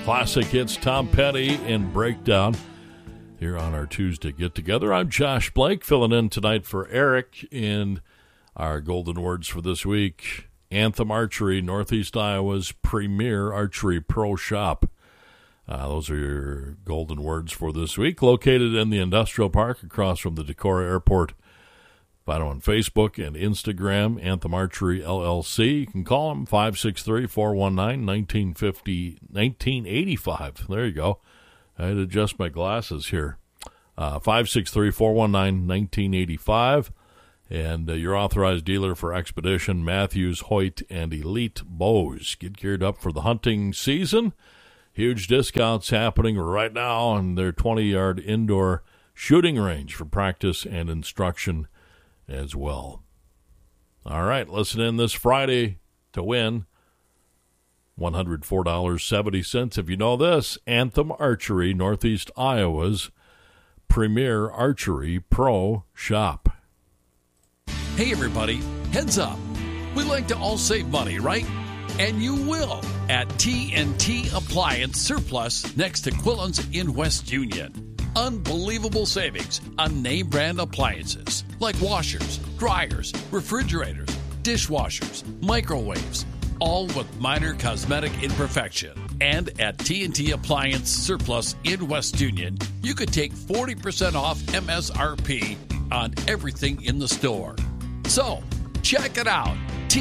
classic hits, Tom Petty and Breakdown, here on our Tuesday get-together. I'm Josh Blake, filling in tonight for Eric in our golden words for this week. Anthem Archery, Northeast Iowa's premier archery pro shop. Those are your golden words for this week, located in the Industrial Park across from the Decorah Airport. Find them on Facebook and Instagram, Anthem Archery LLC. You can call them 563-419-1985. There you go. I had to adjust my glasses here. 563-419-1985. And your authorized dealer for Expedition, Matthews, Hoyt, and Elite Bows. Get geared up for the hunting season. Huge discounts happening right now on their 20-yard indoor shooting range for practice and instruction as well. All right, listen in this Friday to win $104.70. If you know this, Anthem Archery, Northeast Iowa's premier archery pro shop. Hey everybody, heads up. We like to all save money, right? And you will at TNT Appliance Surplus next to Quillen's in West Union. Unbelievable savings on name brand appliances like washers, dryers, refrigerators, dishwashers, microwaves, all with minor cosmetic imperfection. And at TNT Appliance Surplus in West Union, you could take 40% off MSRP on everything in the store. So, check it out.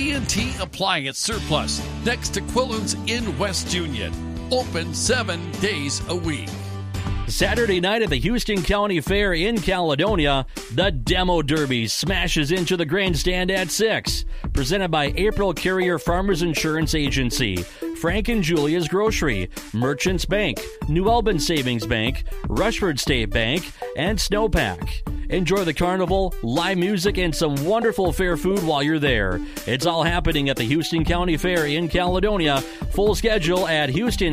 TNT Appliance Surplus next to Quillen's in West Union. Open 7 days a week. Saturday night at the Houston County Fair in Caledonia, the Demo Derby smashes into the grandstand at 6. Presented by April Carrier Farmers Insurance Agency, Frank and Julia's Grocery, Merchants Bank, New Albin Savings Bank, Rushford State Bank, and Snowpack. Enjoy the carnival, live music, and some wonderful fair food while you're there. It's all happening at the Houston County Fair in Caledonia. Full schedule at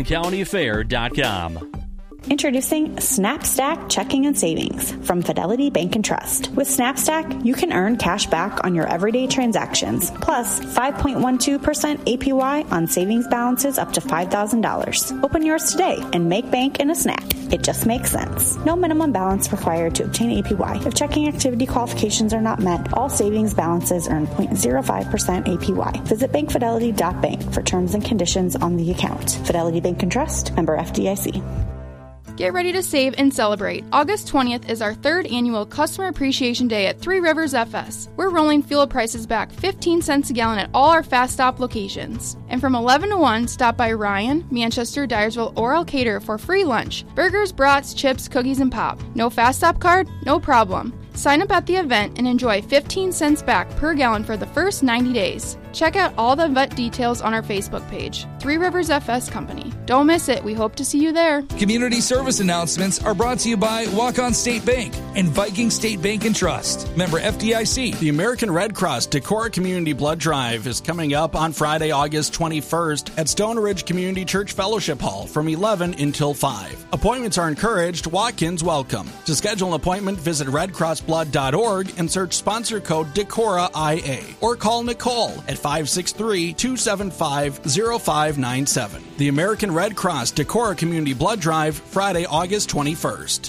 HoustonCountyFair.com. Introducing SnapStack Checking and Savings from Fidelity Bank and Trust. With SnapStack, you can earn cash back on your everyday transactions, plus 5.12% APY on savings balances up to $5,000. Open yours today and make bank in a snap. It just makes sense. No minimum balance required to obtain APY. If checking activity qualifications are not met, all savings balances earn 0.05% APY. Visit bankfidelity.bank for terms and conditions on the account. Fidelity Bank and Trust, member FDIC. Get ready to save and celebrate. August 20th is our 3rd annual Customer Appreciation Day at Three Rivers FS. We're rolling fuel prices back 15 cents a gallon at all our Fast Stop locations. And from 11 to 1, stop by Ryan, Manchester, Dyersville, or Elkader for free lunch. Burgers, brats, chips, cookies, and pop. No Fast Stop card? No problem. Sign up at the event and enjoy 15 cents back per gallon for the first 90 days. Check out all the event details on our Facebook page. Three Rivers FS Company. Don't miss it. We hope to see you there. Community service announcements are brought to you by Walk-On State Bank and Viking State Bank and Trust. Member FDIC. The American Red Cross Decorah Community Blood Drive is coming up on Friday, August 21st at Stone Ridge Community Church Fellowship Hall from 11 until 5. Appointments are encouraged. Walk-ins welcome. To schedule an appointment, visit redcrossblood.org and search sponsor code DECORAIA or call Nicole at 563-275-0597. The American Red Cross Decorah Community Blood Drive, Friday, August 21st.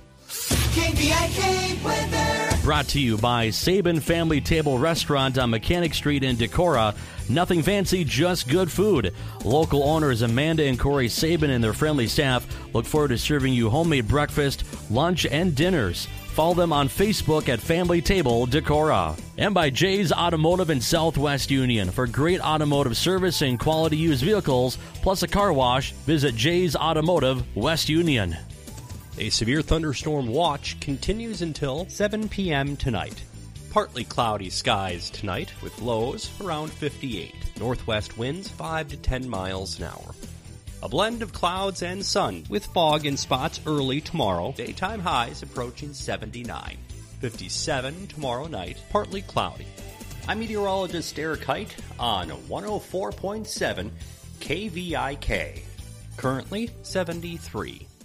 KVIK weather. Brought to you by Sabin Family Table Restaurant on Mechanic Street in Decorah. Nothing fancy, just good food. Local owners Amanda and Corey Sabin and their friendly staff look forward to serving you homemade breakfast, lunch, and dinners. Follow them on Facebook at Family Table Decorah. And by Jay's Automotive in Southwest Union. For great automotive service and quality used vehicles, plus a car wash, visit Jay's Automotive, West Union. A severe thunderstorm watch continues until 7 p.m. tonight. Partly cloudy skies tonight with lows around 58. Northwest winds 5 to 10 miles an hour. A blend of clouds and sun with fog in spots early tomorrow. Daytime highs approaching 79. 57 tomorrow night, partly cloudy. I'm meteorologist Eric Height on 104.7 KVIK. Currently 73.